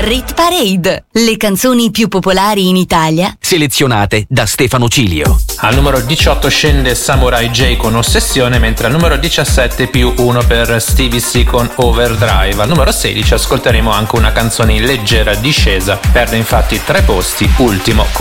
Rit Parade, le canzoni più popolari in Italia, selezionate da Stefano Cilio. Al numero 18 scende Samurai J con Ossessione, mentre al numero 17 +1 per Stevie C con Overdrive. Al numero 16 ascolteremo anche una canzone in leggera discesa, perde infatti 3 posti, Ultimo